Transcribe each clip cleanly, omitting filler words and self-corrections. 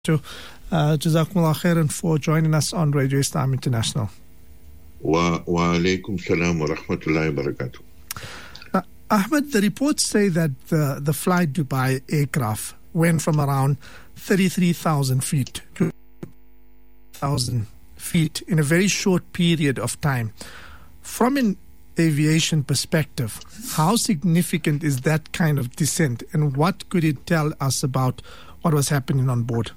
barakatuh. Jazakumullah khairan for joining us on Radio Islam International. Wa alaikum salam wa rahmatullahi wa barakatuh. Ahmed, the reports say that the Flight Dubai aircraft went from around 33,000 feet to 1,000 feet in a very short period of time. From an aviation perspective, how significant is that kind of descent, and what could it tell us about what was happening on board?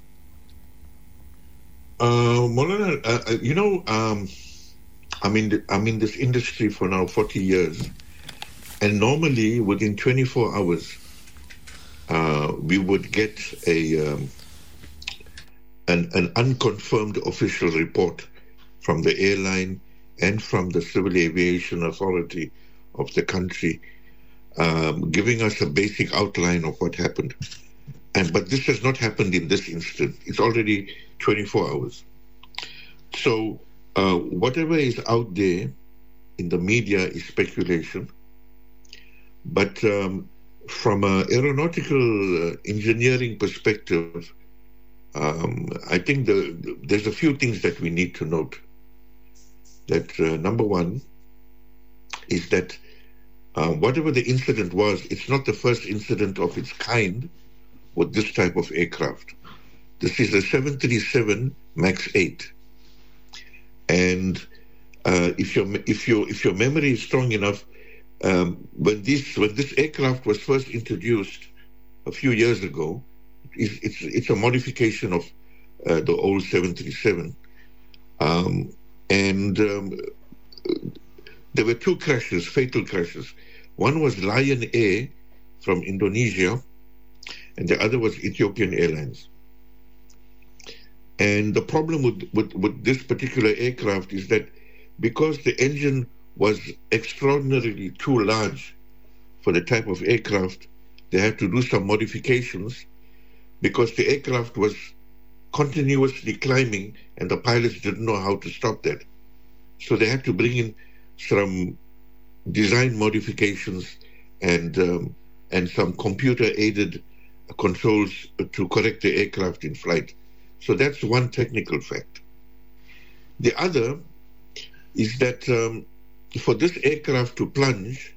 Maulana, I'm in this industry for now 40 years, and normally within 24 hours, we would get an unconfirmed official report from the airline and from the Civil Aviation Authority of the country, giving us a basic outline of what happened. But this has not happened in this instance. It's already 24 hours. So whatever is out there in the media is speculation. But from an aeronautical engineering perspective, I think there's a few things that we need to note. That number one is that whatever the incident was, it's not the first incident of its kind with this type of aircraft. This is a 737 MAX 8, and if your memory is strong enough, when this aircraft was first introduced a few years ago, it's a modification of the old 737, and there were two crashes, fatal crashes. One was Lion Air from Indonesia, and the other was Ethiopian Airlines. And the problem with this particular aircraft is that because the engine was extraordinarily too large for the type of aircraft, they had to do some modifications because the aircraft was continuously climbing and the pilots didn't know how to stop that. So they had to bring in some design modifications and some computer-aided controls to correct the aircraft in flight. So that's one technical fact. The other is that for this aircraft to plunge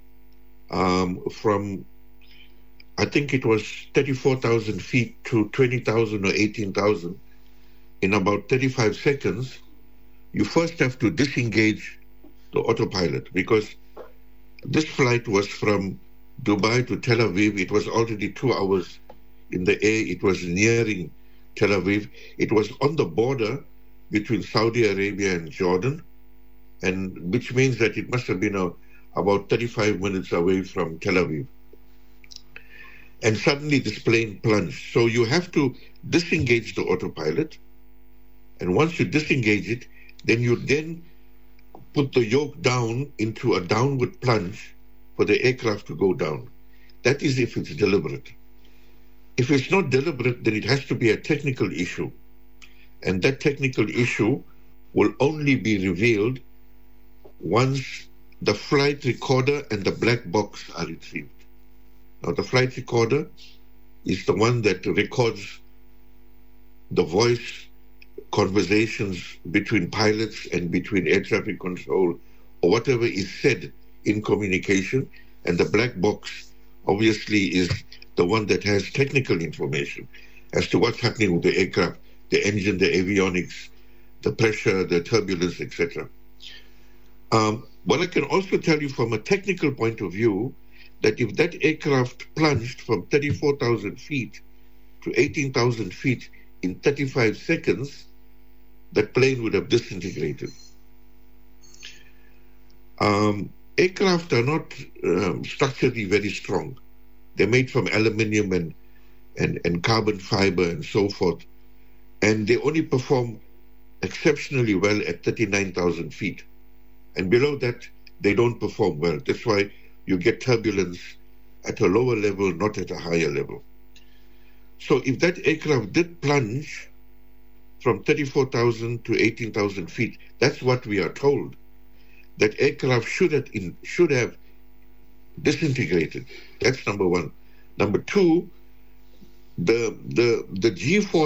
from, I think it was 34,000 feet to 20,000 or 18,000 in about 35 seconds, you first have to disengage the autopilot, because this flight was from Dubai to Tel Aviv. It was already 2 hours in the air. It was nearing Tel Aviv. It was on the border between Saudi Arabia and Jordan, and which means that it must have been about 35 minutes away from Tel Aviv. And suddenly this plane plunged. So you have to disengage the autopilot, and once you disengage it, then you put the yoke down into a downward plunge for the aircraft to go down. That is if it's deliberate. If it's not deliberate, then it has to be a technical issue. And that technical issue will only be revealed once the flight recorder and the black box are retrieved. Now, the flight recorder is the one that records the voice conversations between pilots and between air traffic control, or whatever is said in communication, and the black box obviously is the one that has technical information as to what's happening with the aircraft, the engine, the avionics, the pressure, the turbulence, etc. But I can also tell you from a technical point of view that if that aircraft plunged from 34,000 feet to 18,000 feet in 35 seconds, that plane would have disintegrated. Aircraft are not structurally very strong. They're made from aluminium and carbon fiber and so forth. And they only perform exceptionally well at 39,000 feet. And below that, they don't perform well. That's why you get turbulence at a lower level, not at a higher level. So if that aircraft did plunge from 34,000 to 18,000 feet, that's what we are told. That aircraft should have disintegrated. That's number one. Number two, the G forces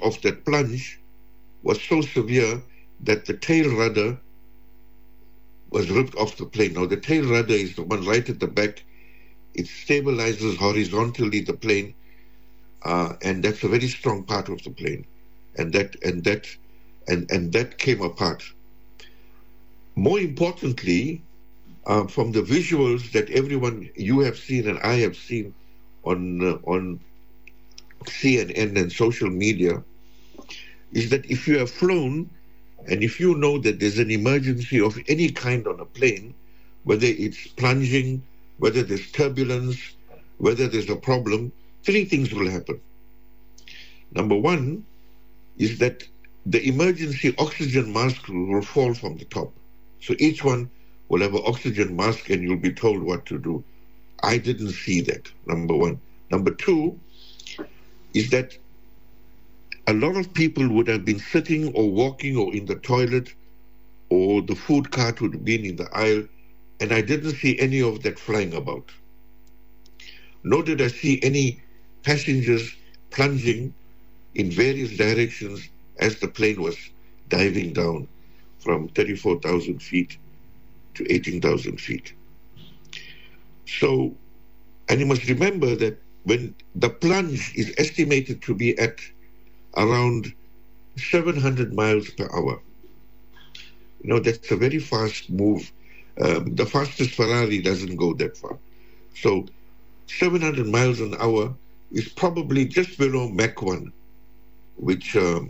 of that plunge was so severe that the tail rudder was ripped off the plane. Now, the tail rudder is the one right at the back. It stabilizes horizontally the plane, and that's a very strong part of the plane. And that came apart. More importantly, from the visuals that you have seen and I have seen on CNN and social media, is that if you have flown and if you know that there's an emergency of any kind on a plane, whether it's plunging, whether there's turbulence, whether there's a problem, three things will happen. Number one is that the emergency oxygen mask will fall from the top. So each one will have an oxygen mask and you'll be told what to do. I didn't see that, number one. Number two is that a lot of people would have been sitting or walking or in the toilet, or the food cart would have been in the aisle, and I didn't see any of that flying about. Nor did I see any passengers plunging in various directions as the plane was diving down from 34,000 feet to 18,000 feet. So, and you must remember that when the plunge is estimated to be at around 700 miles per hour, that's a very fast move. The fastest Ferrari doesn't go that far. So 700 miles an hour is probably just below Mach 1, which a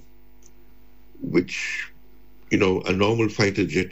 normal fighter jet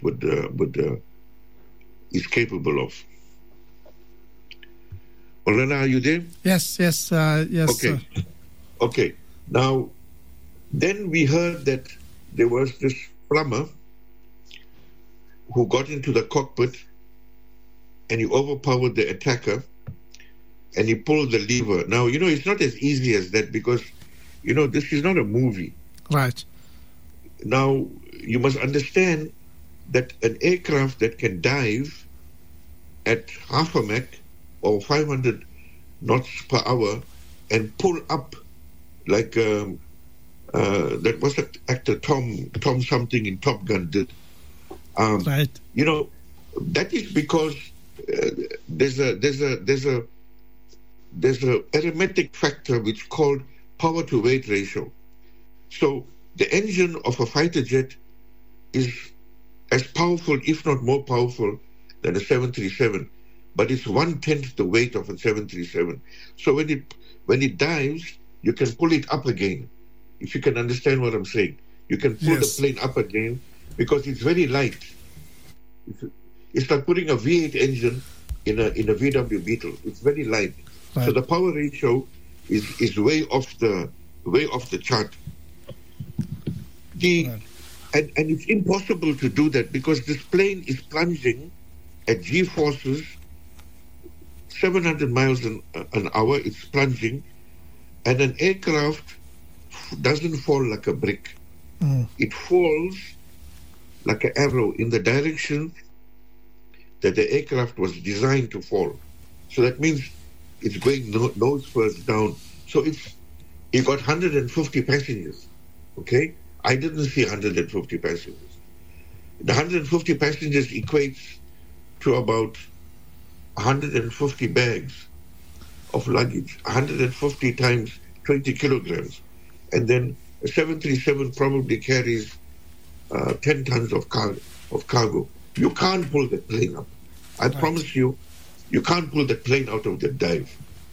is capable of. Olena, are you there? Yes. Okay. Okay. Now, then we heard that there was this plumber who got into the cockpit and he overpowered the attacker and he pulled the lever. Now, it's not as easy as that because, this is not a movie. Right. Now, you must understand that an aircraft that can dive at half a Mach or 500 knots per hour and pull up like that was that actor Tom something in Top Gun did. Right. That is because there's a arithmetic factor which is called power to weight ratio. So the engine of a fighter jet is as powerful, if not more powerful, than a 737, but it's 1/10 the weight of a 737. So when it dives, you can pull it up again. If you can understand what I'm saying, you can pull the plane up again because it's very light. It's like putting a V8 engine in a VW Beetle. It's very light. Right. So the power ratio is way off the chart. And it's impossible to do that because this plane is plunging at G forces 700 miles an hour. It's plunging, and an aircraft doesn't fall like a brick. It falls like an arrow in the direction that the aircraft was designed to fall. So that means it's going nose first down. So it got 150 passengers. Okay, I didn't see 150 passengers. The 150 passengers equates to about 150 bags of luggage, 150 times 20 kilograms. And then a 737 probably carries 10 tons of cargo. You can't pull that plane up. I promise you can't pull that plane out of the dive.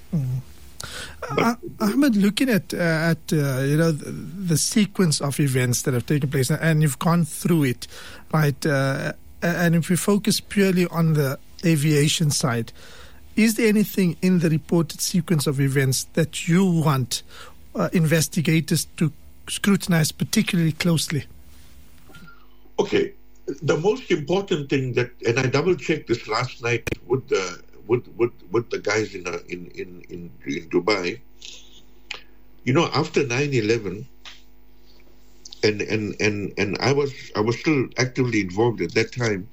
Ahmed, looking at the sequence of events that have taken place, and you've gone through it, right? And if we focus purely on the aviation side, is there anything in the reported sequence of events that you want investigators to scrutinize particularly closely? Okay, the most important thing and I double-checked this last night with the guys in Dubai. After 9/11, and I was still actively involved at that time.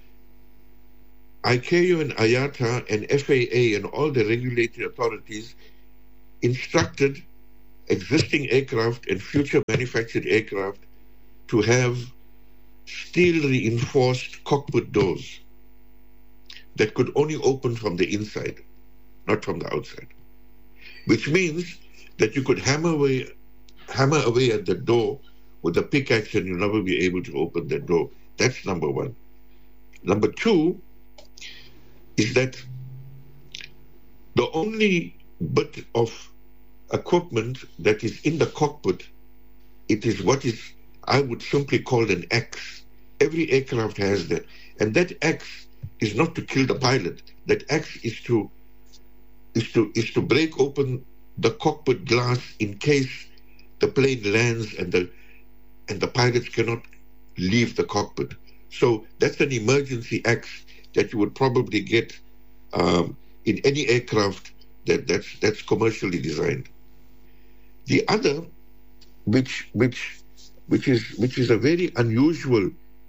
ICAO and IATA and FAA and all the regulatory authorities instructed existing aircraft and future manufactured aircraft to have steel reinforced cockpit doors that could only open from the inside, not from the outside. Which means that you could hammer away at the door with a pickaxe and you'll never be able to open that door. That's number one. Number two is that the only bit of equipment that is in the cockpit, it is what is, I would simply call an axe. Every aircraft has that. And that axe is not to kill the pilot. That axe is to break open the cockpit glass in case the plane lands and the pilots cannot leave the cockpit. So that's an emergency axe that you would probably get in any aircraft that's commercially designed. The other, which is a very unusual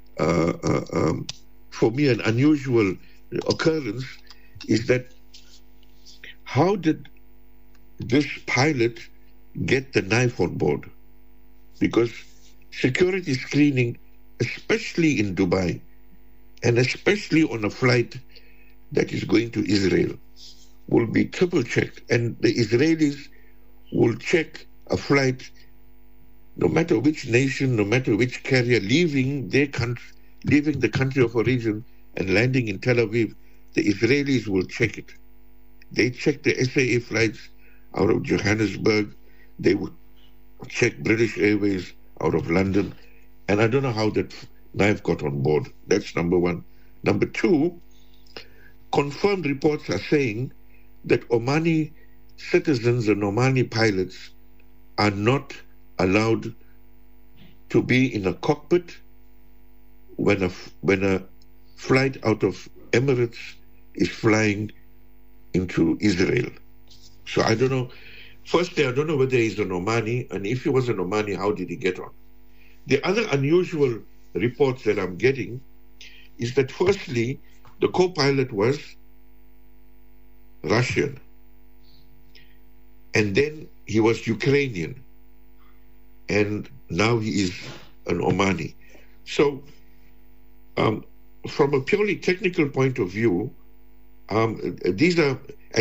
for me, an unusual occurrence, is that how did this pilot get the knife on board? Because security screening, especially in Dubai, and especially on a flight that is going to Israel, will be triple checked. And the Israelis will check a flight, no matter which nation, no matter which carrier, leaving the country of origin and landing in Tel Aviv. The Israelis will check it. They check the SAA flights out of Johannesburg. They would check British Airways out of London. And I don't know how that knife got on board. That's number one. Number two, confirmed reports are saying that Omani citizens and Omani pilots are not allowed to be in a cockpit when a flight out of Emirates is flying into Israel. So I don't know. Firstly, I don't know whether he's an Omani, and if he was an Omani, how did he get on? The other unusual reports that I'm getting is that firstly, the co-pilot was Russian, and then he was Ukrainian, and now he is an Omani. So from a purely technical point of view, these are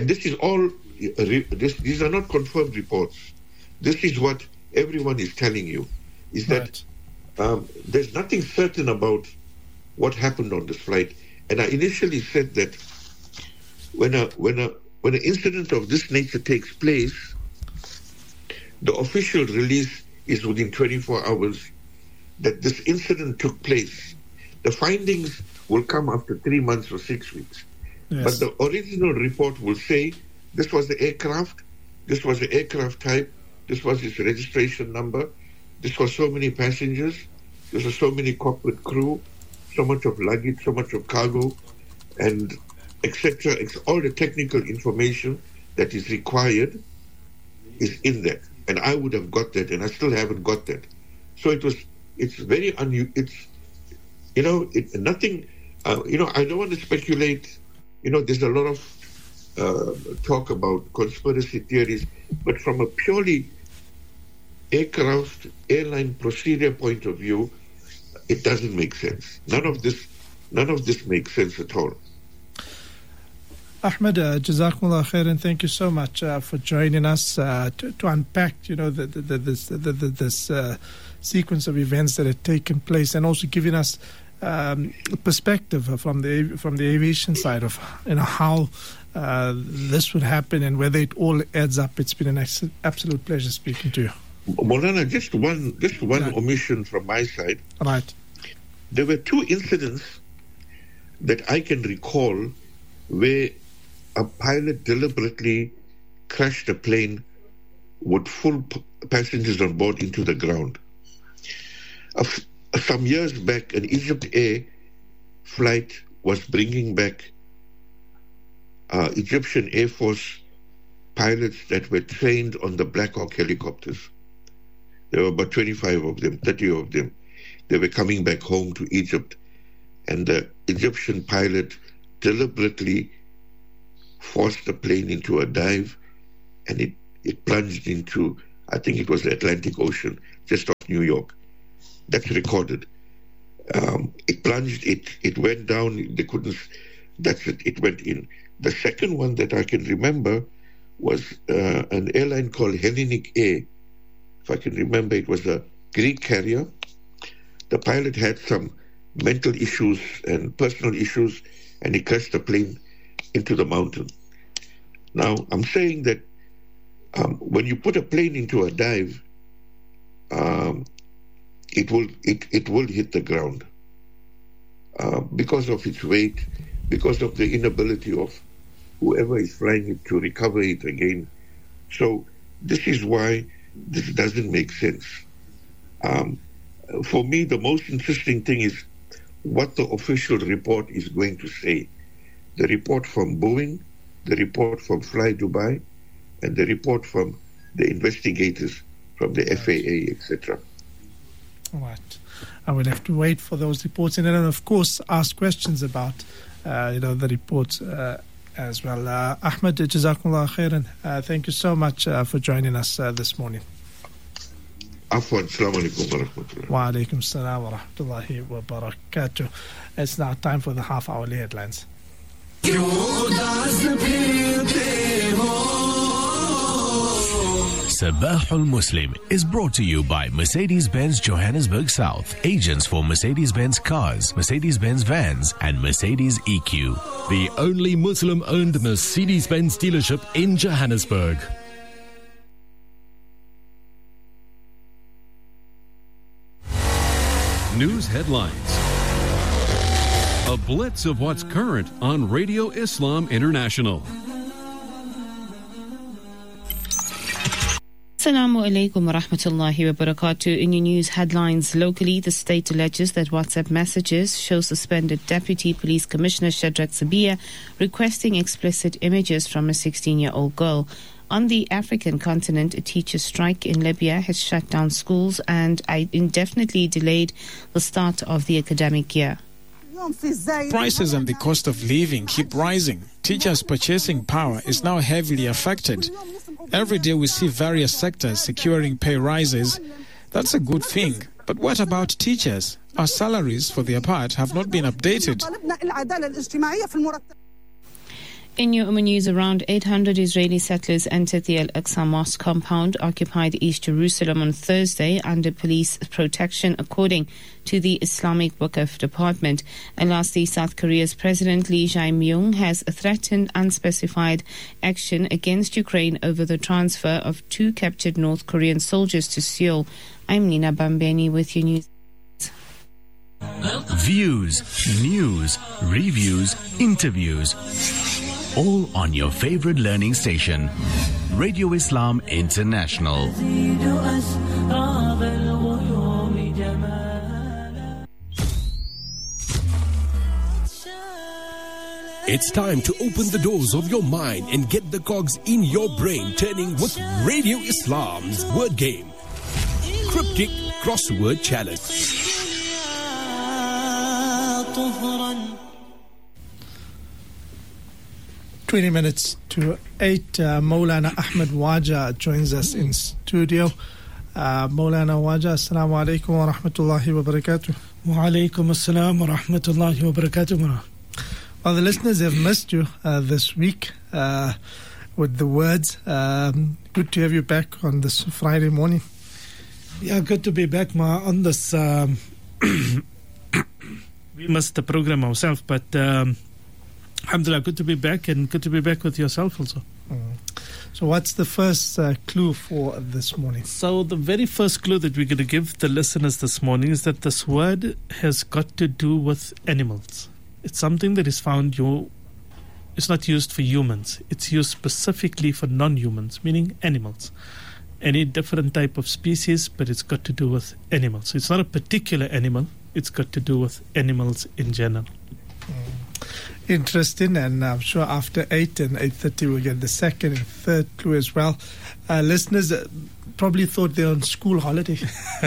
not confirmed reports. This is what everyone is telling you, is that there's nothing certain about what happened on this flight. And I initially said that when an incident of this nature takes place, the official release is within 24 hours that this incident took place. The findings will come after 3 months or 6 weeks. Yes. But the original report will say this was the aircraft, this was the aircraft type, this was its registration number, this was so many passengers, this was so many cockpit crew, so much of luggage, so much of cargo, and etc. All the technical information that is required is in that. And I would have got that, and I still haven't got that. So it's very unusual. Nothing, I don't want to speculate. There's a lot of talk about conspiracy theories, but from a purely airline procedure point of view, it doesn't make sense. None of this makes sense at all. Ahmed, Jazakumullah khair, and thank you so much for joining us to unpack, this sequence of events that have taken place, and also giving us perspective from the aviation side of how this would happen and whether it all adds up. It's been an absolute pleasure speaking to you. Maulana, just one omission from my side. Right. There were 2 incidents that I can recall where a pilot deliberately crashed a plane with full passengers on board into the ground. Some years back, an Egypt Air flight was bringing back Egyptian Air Force pilots that were trained on the Black Hawk helicopters. There were about 25 of them, 30 of them. They were coming back home to Egypt, and the Egyptian pilot deliberately forced the plane into a dive, and it plunged into, I think it was the Atlantic Ocean, just off New York. That's recorded. It plunged, it went down, they couldn't, that's it, it went in. The second one that I can remember was an airline called Hellenic Air. If I can remember, it was a Greek carrier. The pilot had some mental issues and personal issues, and he crashed the plane into the mountain. Now, I'm saying that when you put a plane into a dive, it will hit the ground because of its weight, because of the inability of whoever is flying it to recover it again. So this is why this doesn't make sense. For me, the most interesting thing is what the official report is going to say. The report from Boeing, the report from Fly Dubai, and the report from the investigators from the FAA, etc. All right. I will have to wait for those reports and then, of course, ask questions about the reports as well. Ahmed, Jazakumullah khairan. Thank you so much for joining us this morning. Afwan, assalamu alaikum wa rahmatullah. Wa alaikum assalam wa rahmatullahi wa barakatuh. It's now time for the half-hourly headlines. Sabahul Muslim is brought to you by Mercedes-Benz Johannesburg South, agents for Mercedes-Benz cars, Mercedes-Benz vans, and Mercedes EQ. The only Muslim-owned Mercedes-Benz dealership in Johannesburg. News headlines. A blitz of what's current on Radio Islam International. Assalamu alaikum wa rahmatullahi wa barakatuh. In your news headlines, locally, the state alleges that WhatsApp messages show suspended Deputy Police Commissioner Shadrack Sabia requesting explicit images from a 16-year-old girl. On the African continent, a teacher strike in Libya has shut down schools and indefinitely delayed the start of the academic year. Prices and the cost of living keep rising. Teachers' purchasing power is now heavily affected. Every day we see various sectors securing pay rises. That's a good thing. But what about teachers? Our salaries, for their part, have not been updated. In your news, around 800 Israeli settlers entered the Al-Aqsa Mosque compound, occupied East Jerusalem on Thursday under police protection, according to the Islamic Waqf Department. And lastly, South Korea's President Lee Jae-myung has threatened unspecified action against Ukraine over the transfer of 2 captured North Korean soldiers to Seoul. I'm Nina Bambeni with your news. Views, news, reviews, interviews. All on your favorite learning station, Radio Islam International. It's time to open the doors of your mind and get the cogs in your brain turning with Radio Islam's word game. Cryptic Crossword Challenge. 20 minutes to 8. Maulana Ahmed Waja joins us in studio. Maulana Waja, assalamu alaikum wa rahmatullahi wa barakatuh. Wa alaikum assalam wa rahmatullahi wa barakatuh. Well, the listeners have missed you this week with the words. Good to have you back on this Friday morning. Yeah, good to be back, on this. We missed the program ourselves, but alhamdulillah, good to be back, and good to be back with yourself also. So what's the first clue for this morning? So the very first clue that we're going to give the listeners this morning is that this word has got to do with animals. It's something that is found, it's not used for humans. It's used specifically for non-humans, meaning animals. Any different type of species, but it's got to do with animals. So it's not a particular animal. It's got to do with animals in general. Interesting, and I'm sure after 8 and 8:30 we'll get the second and third clue as well. Listeners, probably thought they're on school holiday.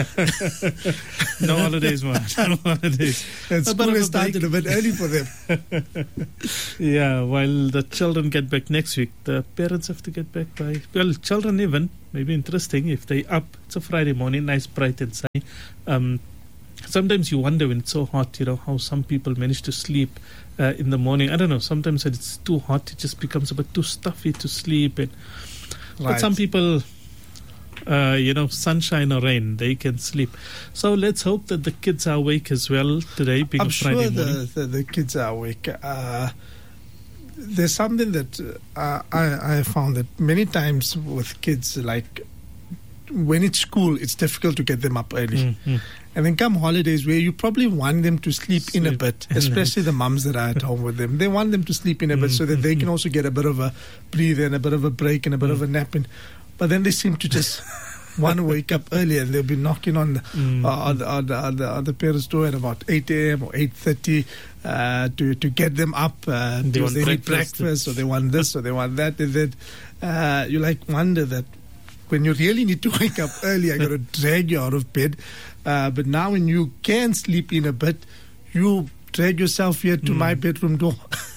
No holidays, man. No holidays. And school has started a bit early for them. Yeah, while the children get back next week, the parents have to get back by... Well, children even, maybe interesting, if they up, it's a Friday morning, nice, bright and sunny. Sometimes you wonder when it's so hot, how some people manage to sleep in the morning. I don't know, sometimes when it's too hot, it just becomes a bit too stuffy to sleep. But some people... sunshine or rain, they can sleep. So let's hope that the kids are awake as well today, being a Friday morning. I'm sure the kids are awake. There's something that I found that many times with kids, like when it's school, it's difficult to get them up early. Mm-hmm. And then come holidays where you probably want them to sleep in a bit, especially the mums that are at home with them. They want them to sleep in a bit so that they can also get a bit of a breather and a bit of a break and a bit of a nap. But then they seem to just want to wake up early, and they'll be knocking on the parents' door at about 8 a.m. or 8:30 to get them up because they need breakfast, or they want this, or they want that. And then you wonder that when you really need to wake up early, I got to drag you out of bed. But now when you can sleep in a bit, you drag yourself here to my bedroom door.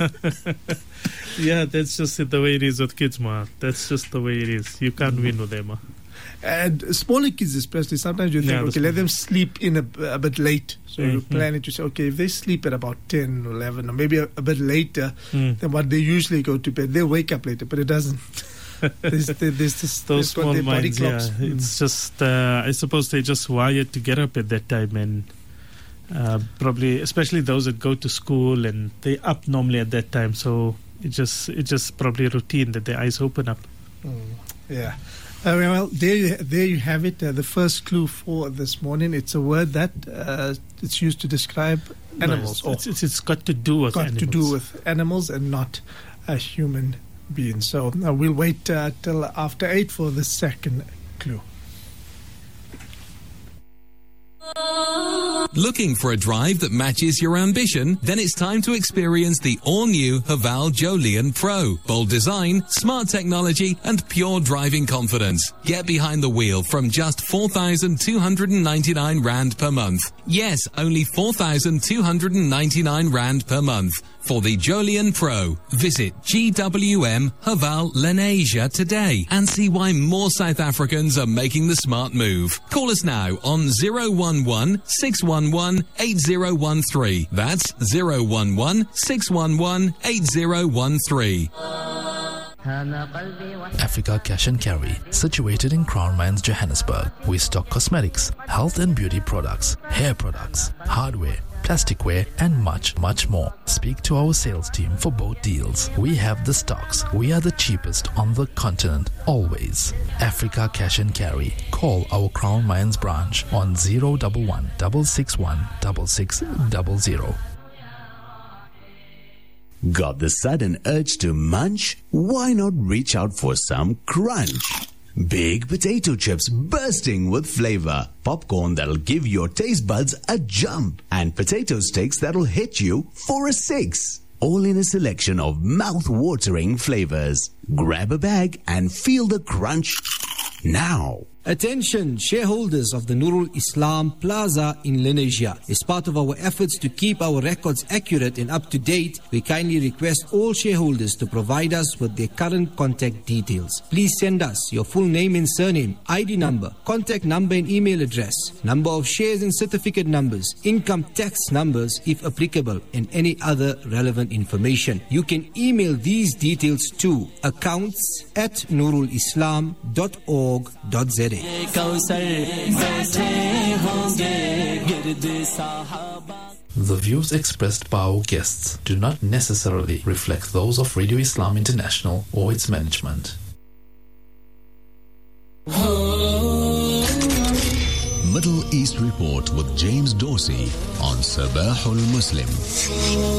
Yeah, that's just the way it is with kids, ma. That's just the way it is. You can't win with them, ma. And smaller kids especially, sometimes you think, let them sleep in a bit late. So you plan it to say, okay, if they sleep at about 10 or 11 or maybe a bit later than what they usually go to bed, they'll wake up later, but it doesn't. There's those small minds, yeah. It's just, I suppose they're just wired to get up at that time, and probably, especially those that go to school and they up normally at that time, so it's just probably a routine that their eyes open up. Yeah. Well, there you have it. The first clue for this morning. It's a word that it's used to describe animals. No, it's got to do with animals. Got to do with animals and not a human being. So we'll wait till after 8 for the second clue. Looking for a drive that matches your ambition? Then it's time to experience the all-new Haval Jolion Pro. Bold design, smart technology, and pure driving confidence. Get behind the wheel from just 4,299 Rand per month. Yes, only 4,299 Rand per month. For the Jolion Pro, visit GWM Haval Lenasia today and see why more South Africans are making the smart move. Call us now on 011-611-8013. That's 011-611-8013. Africa Cash and Carry, situated in Crown Mines, Johannesburg. We stock cosmetics, health and beauty products, hair products, hardware, plasticware, and much, much more. Speak to our sales team for both deals. We have the stocks. We are the cheapest on the continent, always. Africa Cash and Carry. Call our Crown Mines branch on 011 661 6600. Got the sudden urge to munch? Why not reach out for some crunch? Big potato chips bursting with flavor, popcorn that'll give your taste buds a jump, and potato sticks that'll hit you for a 6. All in a selection of mouth-watering flavors. Grab a bag and feel the crunch now. Attention, shareholders of the Nurul Islam Plaza in Lenasia. As part of our efforts to keep our records accurate and up to date, we kindly request all shareholders to provide us with their current contact details. Please send us your full name and surname, ID number, contact number and email address, number of shares and certificate numbers, income tax numbers if applicable, and any other relevant information. You can email these details to accounts@nurulislam.org.za. The views expressed by our guests do not necessarily reflect those of Radio Islam International or its management. Middle East Report with James Dorsey on Sabahul Muslim.